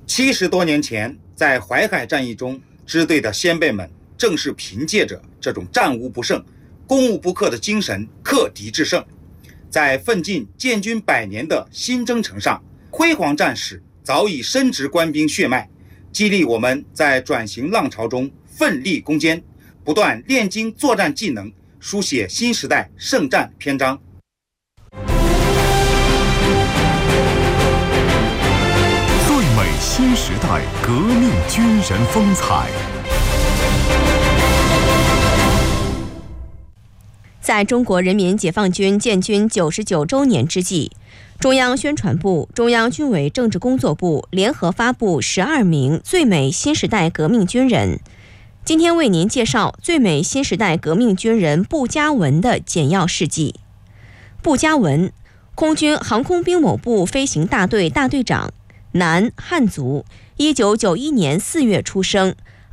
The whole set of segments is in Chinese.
70多年前，在淮海战役中，支队的先辈们正是凭借着这种战无不胜、攻无不克的精神，克敌制胜。在奋进建军100年的新征程上，辉煌战史早已深植官兵血脉，激励我们在转型浪潮中奋力攻坚，不断炼精作战技能，书写新时代圣战篇章。 最美新时代革命军人风采。 在中国人民解放军建军99周年之际，中央宣传部、中央军委政治工作部联合发布12名最美新时代革命军人。今天为您介绍最美新时代革命军人步佳文的简要事迹。步佳文，空军航空兵某部飞行大队大队长，男，汉族，1991年4月出生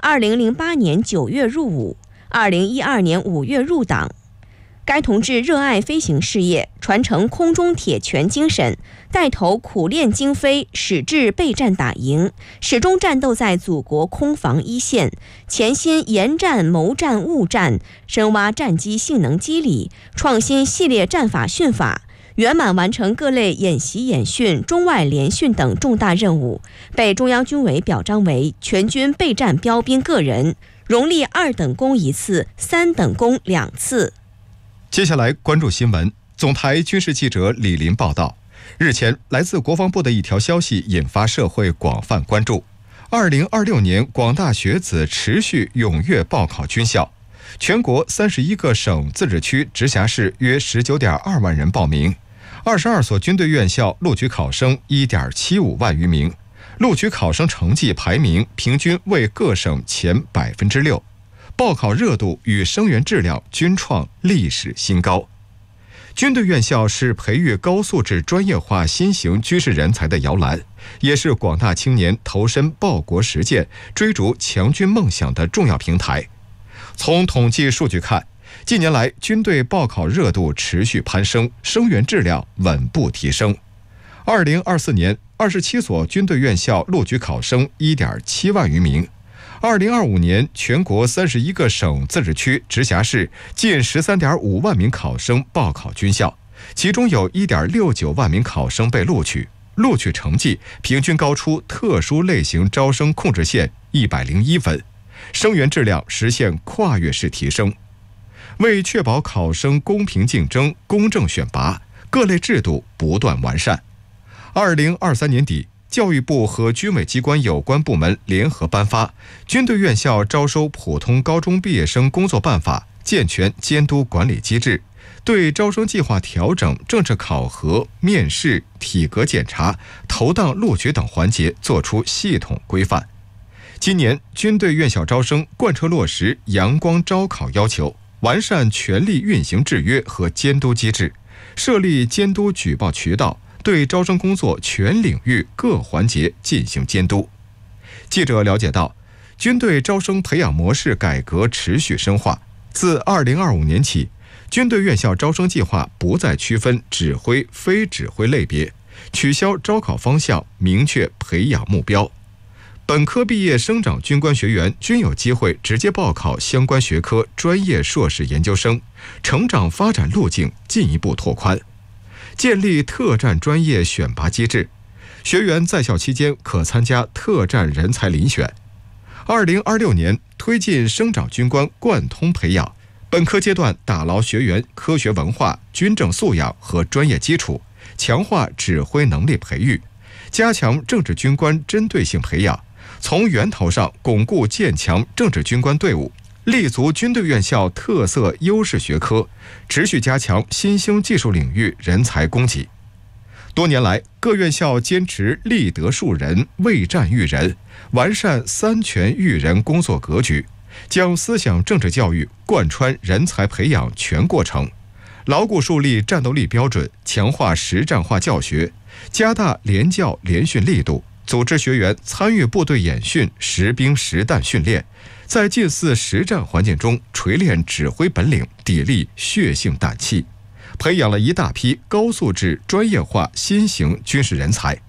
，2008年9月入伍，2012年5月入党。该同志热爱飞行事业，传承空中铁拳精神，带头苦练精飞，矢志备战打赢，始终战斗在祖国空防一线，潜心研战谋战误战，深挖战机性能机理，创新系列战法训法，圆满完成各类演习演训、中外联训等重大任务，被中央军委表彰为全军备战标兵个人，荣立2等功1次、3等功2次。 接下来关注新闻。总台军事记者李林报道，日前来自国防部的一条消息引发社会广泛关注。2026年广大学子持续踊跃报考军校，全国31个省自治区直辖市约19.2万人报名，22所军队院校录取考生1.75万余名，录取考生成绩排名平均为各省前6%。报考热度与生源质量均创历史新高。军队院校是培育高素质专业化新型军事人才的摇篮，也是广大青年投身报国实践、追逐强军梦想的重要平台。从统计数据看，近年来军队报考热度持续攀升，生源质量稳步提升。2024年，27所军队院校录取考生1.7万余名。2025年，全国31个省自治区直辖市近13.5万名考生报考军校，其中有1.69万名考生被录取，录取成绩平均高出特殊类型招生控制线101分，生源质量实现跨越式提升。为确保考生公平竞争、公正选拔，各类制度不断完善。2023年底，教育部和军委机关有关部门联合颁发《军队院校招收普通高中毕业生工作办法》，健全监督管理机制，对招生计划调整、政治考核、面试、体格检查、投档录取等环节作出系统规范。今年军队院校招生贯彻落实阳光招考要求，完善权力运行制约和监督机制，设立监督举报渠道，对招生工作全领域各环节进行监督。记者了解到，军队招生培养模式改革持续深化。自2025年起，军队院校招生计划不再区分指挥、非指挥类别，取消招考方向，明确培养目标。本科毕业生长军官学员均有机会直接报考相关学科专业硕士研究生，成长发展路径进一步拓宽。建立特战专业选拔机制，学员在校期间可参加特战人才遴选。2026年推进生长军官贯通培养，本科阶段打牢学员科学文化、军政素养和专业基础，强化指挥能力培育，加强政治军官针对性培养，从源头上巩固建强政治军官队伍，立足军队院校特色优势学科，持续加强新兴技术领域人才供给。多年来，各院校坚持立德树人、为战育人，完善3全育人工作格局，将思想政治教育贯穿人才培养全过程，牢固树立战斗力标准，强化实战化教学，加大联教联训力度，组织学员参与部队演训、实兵实弹训练，在近似实战环境中锤炼指挥本领，砥砺血性胆气，培养了一大批高素质专业化新型军事人才。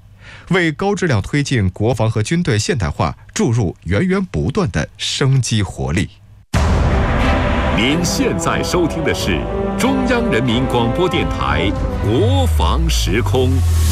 为高质量推进国防和军队现代化注入源源不断的生机活力。 您现在收听的是中央人民广播电台国防时空。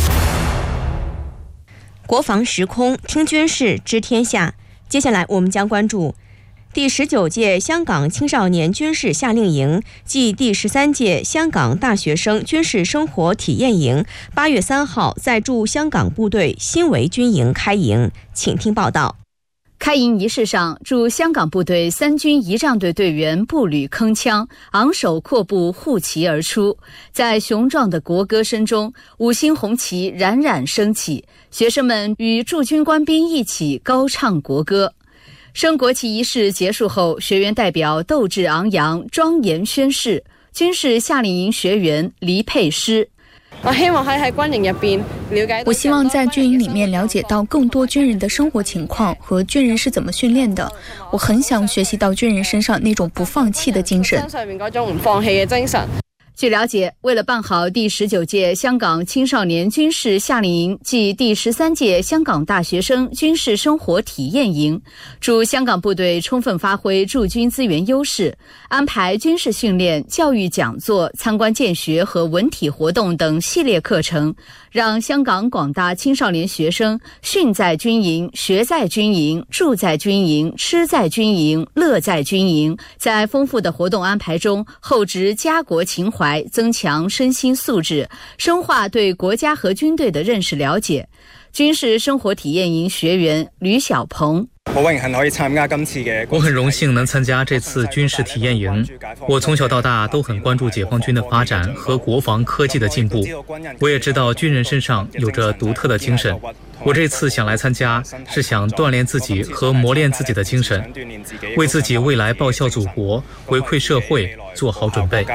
国防时空，听军事，知天下。接下来我们将关注第19届香港青少年军事夏令营暨第13届香港大学生军事生活体验营8月3号在驻香港部队新围军营开营，请听报道。 开营仪式上，驻香港部队3军仪仗队队员步履铿锵，昂首阔步护旗而出，在雄壮的国歌声中，5星红旗冉冉升起，学生们与驻军官兵一起高唱国歌。升国旗仪式结束后，学员代表斗志昂扬，庄严宣誓。军事夏令营学员黎佩诗， 我希望喺軍營入邊了解。 我希望在军营里面了解到更多军人的生活情況和军人是怎麼訓練的。我很想學習到軍人身上那種不放棄的精神。 身上面嗰種唔放棄嘅精神。 據了解，為了辦好第19屆香港青少年軍事夏令營暨第13屆香港大學生軍事生活體驗營，駐香港部隊充分發揮駐軍資源優勢，安排軍事訓練、教育講座、參觀見學和文體活動等系列課程，讓香港廣大青少年學生訓在軍營、學在軍營、住在軍營、吃在軍營、樂在軍營，在豐富的活動安排中厚植家國情懷，增強身心素質，深化對國家和軍隊的認識了解。軍事生活體驗營學員呂小鵬， 我很榮幸能參加這次軍事體驗營。我從小到大都很關注解放軍的發展和國防科技的進步。我也知道軍人身上有着獨特的精神。我這次想來參加，是想鍛鍊自己和磨練自己的精神，為自己未來報效祖國、回饋社會做好準備。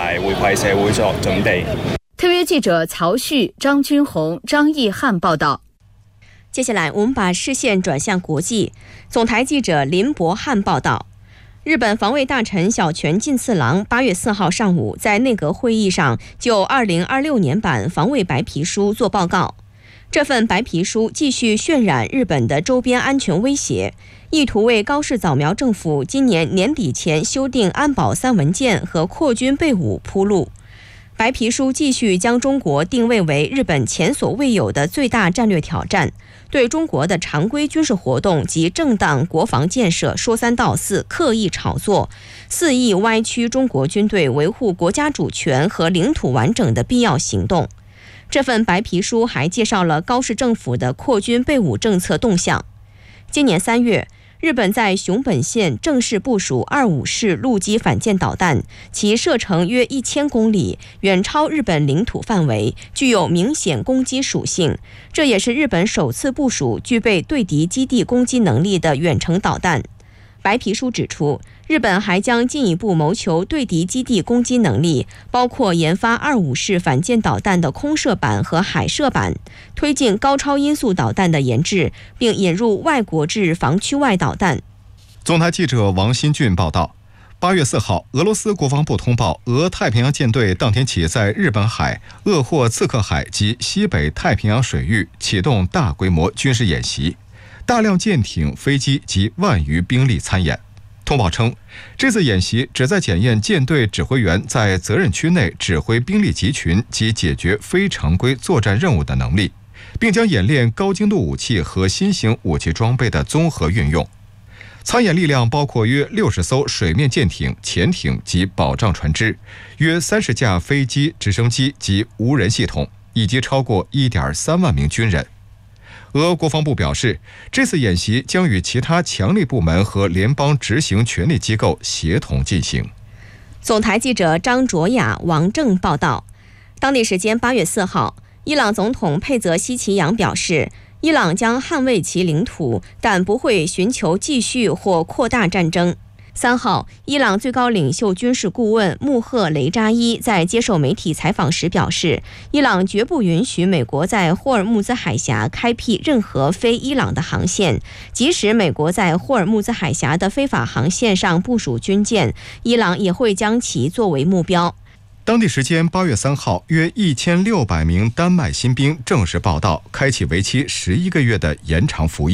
特約記者曹旭、張君紅、張義漢報道。 接下来我们把视線轉向國際，總台記者林博漢報道。日本防衛大臣小泉進次郎8月4號上午在內閣會議上就2026年版防衛白皮書作報告。這份白皮書繼續渲染日本的周邊安全威脅，意圖為高市早苗政府今年年底前修訂安保3文件和擴軍備武鋪路。白皮書繼續將中國定位為日本前所未有的最大戰略挑戰，對中國的常規軍事活動及正當國防建設說三道四，刻意炒作，肆意歪曲中國軍隊維護國家主權和領土完整的必要行動。這份白皮書還介紹了高市政府的擴軍備武政策動向。今年3月，日本在熊本縣正式部署25式陸基反艦導彈，其射程約1000公里，遠超日本領土範圍，具有明顯攻擊屬性。這也是日本首次部署具備對敵基地攻擊能力的遠程導彈。白皮書指出，日本還將進一步謀求對敵基地攻擊能力，包括研發25式反艦導彈的空射版和海射版，推進高超音速導彈的研製，並引入外國制防區外導彈。 總台記者王新俊報道，8月4號，俄羅斯國防部通報，俄太平洋艦隊當天起在日本海、鄂霍次克海及西北太平洋水域啟動大規模軍事演習。大量艦艇、飛機及萬餘兵力參演。通報稱，這次演習旨在檢驗艦隊指揮員在責任區內指揮兵力集群及解決非常規作戰任務的能力，並將演練高精度武器和新型武器裝備的綜合運用。參演力量包括約60艘水面艦艇、潛艇及保障船隻，約30架飛機、直升機及無人系統，以及超過1.3萬名軍人。俄國防部表示，這次演習將與其他強力部門和聯邦執行權力機構協同進行。 總台記者張卓雅、王正報道，當地時間8月4號，伊朗總統佩澤西奇揚表示，伊朗將捍衛其領土，但不會尋求繼續或擴大戰爭。3號，伊朗最高領袖軍事顧問穆赫雷扎伊在接受媒體採訪時表示，伊朗絕不允許美國在霍爾木茲海峽開闢任何非伊朗的航線，即使美國在霍爾木茲海峽的非法航線上部署軍艦，伊朗也會將其作為目標。 当地时间8月3号，约1600名丹麦新兵正式报到，开启为期11个月的延长服役。